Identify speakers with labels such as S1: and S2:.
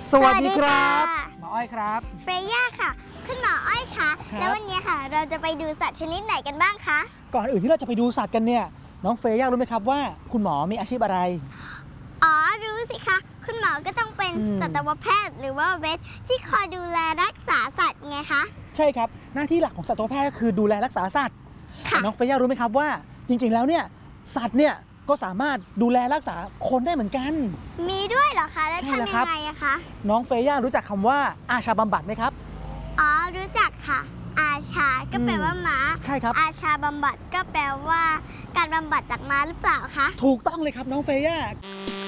S1: สวัสดีครับหมออ้อยครับ
S2: เฟรย่าค่ะคุณหมออ้อยคะแล้ววันนี้ค่ะเราจะไปดูสัตว์ชนิดไหนกันบ้างคะ
S1: ก่อนอื่นที่เราจะไปดูสัตว์กันเนี่ยน้องเฟย่ารู้ไหมครับว่าคุณหมอมีอาชีพอะไร
S2: อ๋อรู้สิคะคุณหมอก็ต้องเป็นสัตวแพทย์หรือว่าเวชที่คอยดูแลรักษาสัตว์ไงคะ
S1: ใช่ครับหน้าที่หลักของสัตวแพทย์ก็คือดูแลรักษาสัตว์น้องเฟย่ารู้ไหมครับว่าจริงๆแล้วเนี่ยสัตว์เนี่ยก็สามารถดูแลรักษาคนได้เหมือนกัน
S2: มีด้วยเหรอคะแล้วทำยังไงอะคะ
S1: น้องเฟย่ารู้จักคำว่าอาชาบำบัดไหมครับ
S2: อ๋อรู้จักค่ะอาชาก็แปลว่าม้า
S1: ใช่ครับ
S2: อาชาบำบัดก็แปลว่าการบำบัดจากม้าหรือเปล่าคะ
S1: ถูกต้องเลยครับน้องเฟย่า